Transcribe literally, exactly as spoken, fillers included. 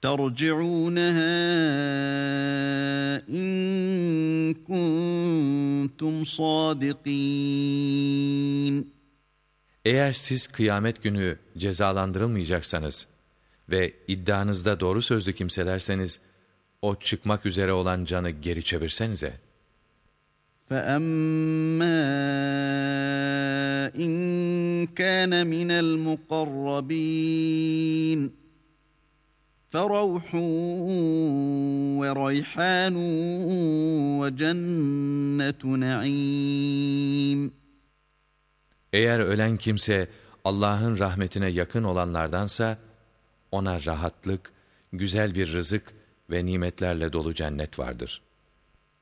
تَرْجِعُونَهَا اِنْ كُنْتُمْ صَادِقِينَ. Eğer siz kıyamet günü cezalandırılmayacaksanız ve iddianızda doğru sözlü kimselerseniz, o çıkmak üzere olan canı geri çevirsenize. فَأَمَّا اِنْ كَانَ مِنَ الْمُقَرَّبِينَ فَرَوْحٌ وَرَيْحَانٌ وَجَنَّةُ نَعِيمٍ. Eğer ölen kimse Allah'ın rahmetine yakın olanlardansa, ona rahatlık, güzel bir rızık ve nimetlerle dolu cennet vardır.